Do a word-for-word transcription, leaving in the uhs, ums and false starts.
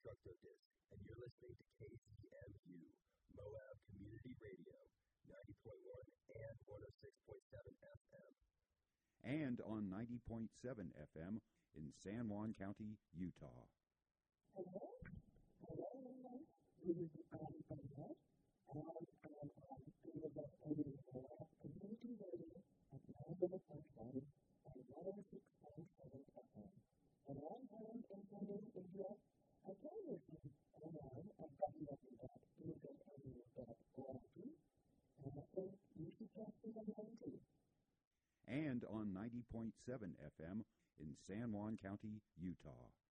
Destructo Disc, and you're listening to K Z M U, Moab Community Radio, ninety point one and one oh six point seven F M. And on ninety point seven F M in San Juan County, Utah. Hello, hello, everyone. This is Abby Burnett, and I'm on Moab Community Radio at nine oh six and one oh six point seven F M. And I'm home in London, India. I can listen online at w w w dot u k m u dot org, and I think you should check me out too. And on ninety point seven F M in San Juan County, Utah.